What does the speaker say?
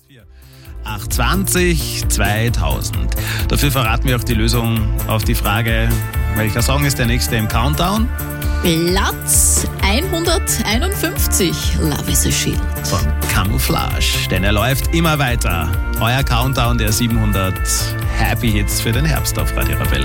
820 2000. Dafür verraten wir auch die Lösung auf die Frage, welcher Song ist der nächste im Countdown? Platz 151, Love is a Shield. Von Camouflage, denn er läuft immer weiter. Euer Countdown der 700 Happy Hits für den Herbst auf Radio Arabella.